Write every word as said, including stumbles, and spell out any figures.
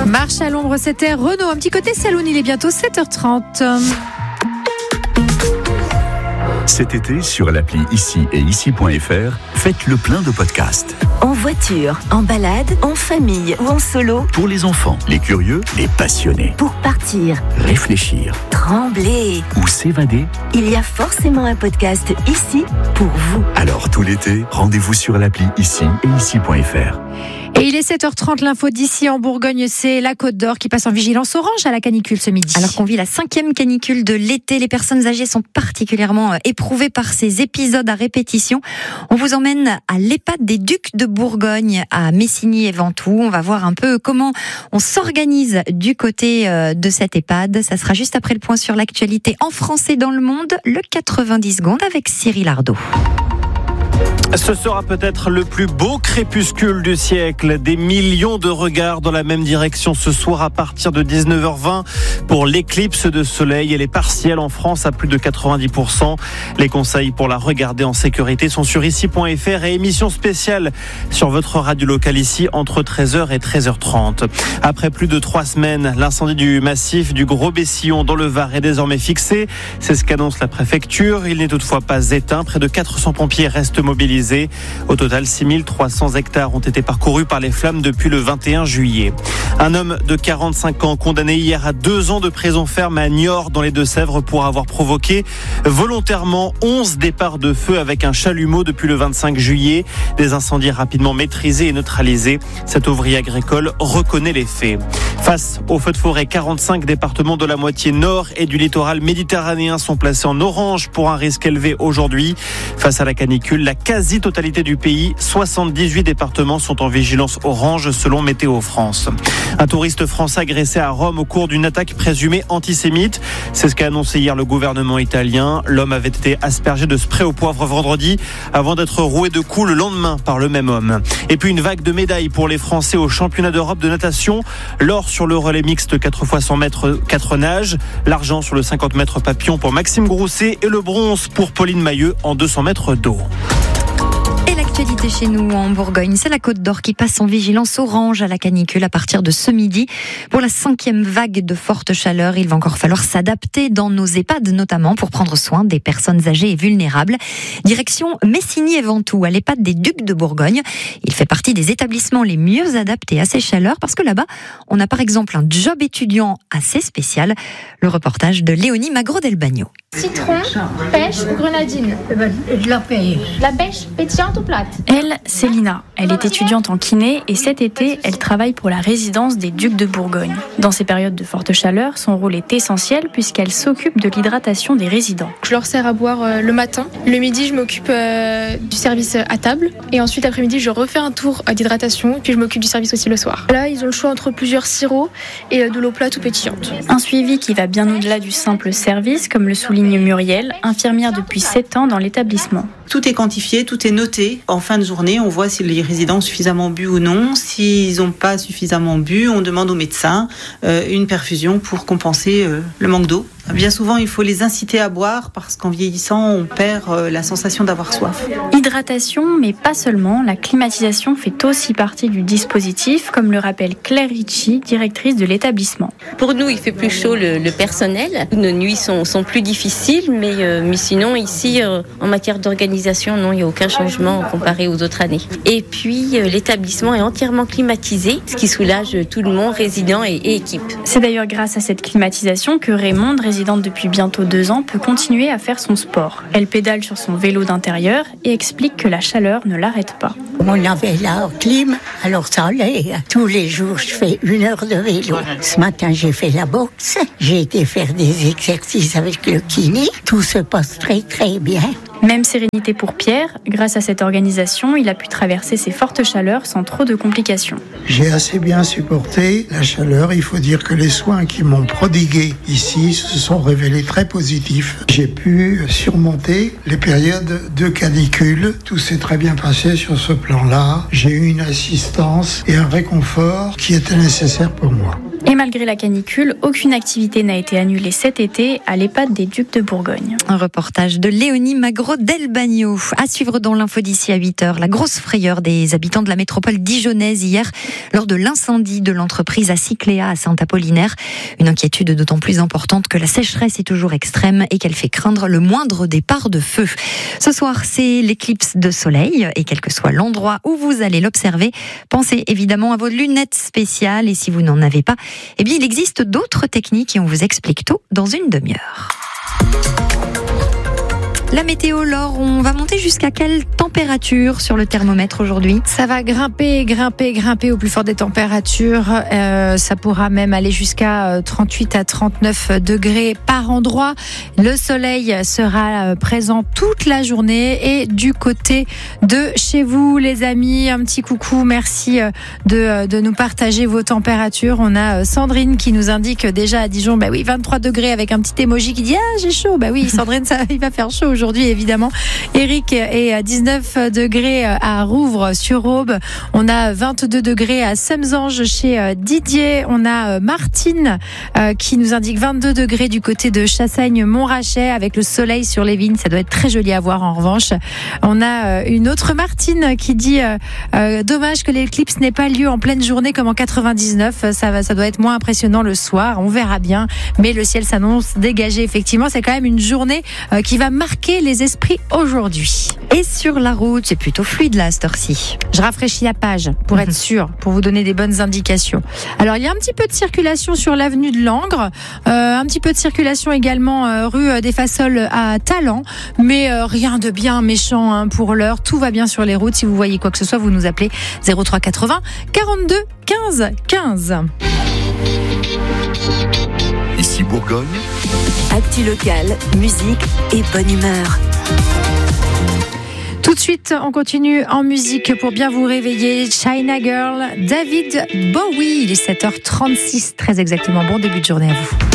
Marche à l'ombre, c'était Renault. Un petit côté saloon, il est bientôt sept heures trente. Cet été, sur l'appli Ici et Ici point F R, faites le plein de podcasts. En voiture, en balade, en famille ou en solo. Pour les enfants, les curieux, les passionnés. Pour partir, réfléchir, trembler ou s'évader. Il y a forcément un podcast ici pour vous. Alors tout l'été, rendez-vous sur l'appli Ici et Ici point F R. Et il est sept heures trente, l'info d'ici en Bourgogne, c'est la Côte d'Or qui passe en vigilance orange à la canicule ce midi. Alors qu'on vit la cinquième canicule de l'été, les personnes âgées sont particulièrement éprouvées par ces épisodes à répétition. On vous emmène à l'EHPAD des Ducs de Bourgogne, à Messigny et Ventoux. On va voir un peu comment on s'organise du côté de cette EHPAD. Ça sera juste après le point sur l'actualité en France et dans le monde, le quatre-vingt-dix secondes avec Cyril Ardo. Ce sera peut-être le plus beau crépuscule du siècle. Des millions de regards dans la même direction ce soir à partir de dix-neuf heures vingt pour l'éclipse de soleil. Elle est partielle en France à plus de quatre-vingt-dix pour cent. Les conseils pour la regarder en sécurité sont sur ici point F R et émission spéciale sur votre radio locale ici entre treize heures et treize heures trente. Après plus de trois semaines, l'incendie du massif du Gros Bessillon dans le Var est désormais fixé. C'est ce qu'annonce la préfecture. Il n'est toutefois pas éteint. Près de quatre cents pompiers restent mobilisés. Au total, six mille trois cents hectares ont été parcourus par les flammes depuis le vingt et un juillet. Un homme de quarante-cinq ans condamné hier à deux ans de prison ferme à Niort dans les Deux-Sèvres pour avoir provoqué volontairement onze départs de feu avec un chalumeau depuis le vingt-cinq juillet. Des incendies rapidement maîtrisés et neutralisés. Cet ouvrier agricole reconnaît les faits. Face aux feux de forêt, quarante-cinq départements de la moitié nord et du littoral méditerranéen sont placés en orange pour un risque élevé aujourd'hui. Face à la canicule, la quasi-totalité du pays, soixante-dix-huit départements sont en vigilance orange selon Météo France. Un touriste français agressé à Rome au cours d'une attaque présumée antisémite. C'est ce qu'a annoncé hier le gouvernement italien. L'homme avait été aspergé de spray au poivre vendredi avant d'être roué de coups le lendemain par le même homme. Et puis une vague de médailles pour les Français au championnat d'Europe de natation. L'or sur le relais mixte quatre fois cent mètres quatre nages. L'argent sur le cinquante mètres papillon pour Maxime Grousset et le bronze pour Pauline Mailleux en deux cents mètres d'eau. L'actualité chez nous en Bourgogne, c'est la Côte d'Or qui passe en vigilance orange à la canicule à partir de ce midi. Pour la cinquième vague de forte chaleur, il va encore falloir s'adapter dans nos EHPAD, notamment pour prendre soin des personnes âgées et vulnérables. Direction Messigny et Ventoux, à l'EHPAD des Ducs de Bourgogne. Il fait partie des établissements les mieux adaptés à ces chaleurs parce que là-bas, on a par exemple un job étudiant assez spécial. Le reportage de Léonie Magro-Delbagno. Citron, pêche ou grenadine? De la pêche. La pêche pétillante ou plate? Elle, c'est Lina. Elle est étudiante en kiné et cet été, elle travaille pour la résidence des Ducs de Bourgogne. Dans ces périodes de forte chaleur, son rôle est essentiel puisqu'elle s'occupe de l'hydratation des résidents. Je leur sers à boire euh, le matin. Le midi, je m'occupe euh, du service à table. Et ensuite, après-midi, je refais un tour d'hydratation. Puis je m'occupe du service aussi le soir. Là, ils ont le choix entre plusieurs sirops et euh, de l'eau plate ou pétillante. Un suivi qui va bien au-delà du simple service, comme le souligne Muriel, infirmière depuis sept ans dans l'établissement. Tout est quantifié, tout est noté. En fin de journée, on voit si les résidents ont suffisamment bu ou non. S'ils n'ont pas suffisamment bu, on demande au médecin euh, une perfusion pour compenser euh, le manque d'eau. Bien souvent, il faut les inciter à boire parce qu'en vieillissant, on perd euh, la sensation d'avoir soif. Hydratation, mais pas seulement. La climatisation fait aussi partie du dispositif, comme le rappelle Claire Ricci, directrice de l'établissement. Pour nous, il fait plus chaud le, le personnel. Nos nuits sont, sont plus difficiles, mais, euh, mais sinon, ici, euh, en matière d'organisation, non, il n'y a aucun changement comparé aux autres années. Et puis, euh, l'établissement est entièrement climatisé, ce qui soulage tout le monde, résidents et, et équipe. C'est d'ailleurs grâce à cette climatisation que Raymond, résidente depuis bientôt deux ans, peut continuer à faire son sport. Elle pédale sur son vélo d'intérieur et explique que la chaleur ne l'arrête pas. On avait la clim, alors ça allait. Tous les jours, je fais une heure de vélo. Ce matin, j'ai fait la boxe. J'ai été faire des exercices avec le kiné. Tout se passe très, très bien. Même sérénité pour Pierre. Grâce à cette organisation, il a pu traverser ces fortes chaleurs sans trop de complications. J'ai assez bien supporté la chaleur. Il faut dire que les soins qui m'ont prodigués ici se sont révélés très positifs. J'ai pu surmonter les périodes de canicule. Tout s'est très bien passé sur ce plan-là. J'ai eu une assistance et un réconfort qui étaient nécessaires pour moi. Et malgré la canicule, aucune activité n'a été annulée cet été à l'EHPAD des Ducs de Bourgogne. Un reportage de Léonie Magro-Delbagno. À suivre dans l'info d'ici à huit heures. La grosse frayeur des habitants de la métropole dijonnaise hier lors de l'incendie de l'entreprise Acicléa à Saint-Apollinaire. Une inquiétude d'autant plus importante que la sécheresse est toujours extrême et qu'elle fait craindre le moindre départ de feu. Ce soir, c'est l'éclipse de soleil et quel que soit l'endroit où vous allez l'observer, pensez évidemment à vos lunettes spéciales et si vous n'en avez pas, eh bien il existe d'autres techniques et on vous explique tout dans une demi-heure. La météo, Laure, on va monter jusqu'à quelle température sur le thermomètre aujourd'hui ? Ça va grimper, grimper, grimper au plus fort des températures. Euh, ça pourra même aller jusqu'à trente-huit à trente-neuf degrés par endroit. Le soleil sera présent toute la journée et du côté de chez vous, les amis, un petit coucou. Merci de, de nous partager vos températures. On a Sandrine qui nous indique déjà à Dijon, bah oui, vingt-trois degrés avec un petit émoji qui dit ah j'ai chaud. Bah oui, Sandrine, ça, il va faire chaud aujourd'hui évidemment. Eric est à dix-neuf degrés à Rouvres-sur-Aube. On a vingt-deux degrés à Semsange chez Didier. On a Martine qui nous indique vingt-deux degrés du côté de Chassaigne-Montrachet avec le soleil sur les vignes. Ça doit être très joli à voir en revanche. On a une autre Martine qui dit euh, dommage que l'éclipse n'ait pas lieu en pleine journée comme en quatre-vingt-dix-neuf. Ça, va, ça doit être moins impressionnant le soir. On verra bien. Mais le ciel s'annonce dégagé. Effectivement, c'est quand même une journée euh, qui va marquer les esprits aujourd'hui. Et sur la route, c'est plutôt fluide là à cette heure-ci. Je rafraîchis la page pour être sûr, pour vous donner des bonnes indications. Alors il y a un petit peu de circulation sur l'avenue de Langres, euh, un petit peu de circulation également euh, rue des Fassoles à Talent, mais euh, rien de bien méchant hein, pour l'heure. Tout va bien sur les routes. Si vous voyez quoi que ce soit, vous nous appelez zéro trois quatre-vingts quarante-deux quinze quinze. Ici Bourgogne. Actu locale, musique et bonne humeur. Tout de suite, on continue en musique pour bien vous réveiller. China Girl, David Bowie. Il est sept heures trente-six, très exactement. Bon début de journée à vous.